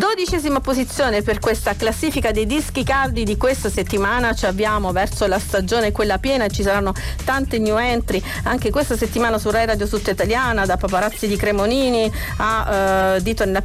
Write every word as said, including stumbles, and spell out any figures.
Dodicesima posizione per questa classifica dei dischi caldi di questa settimana. Ci avviamo verso la stagione quella piena e ci saranno tante new entry anche questa settimana su Rai Radio Sud Italiana, da Paparazzi di Cremonini a uh, Dito nella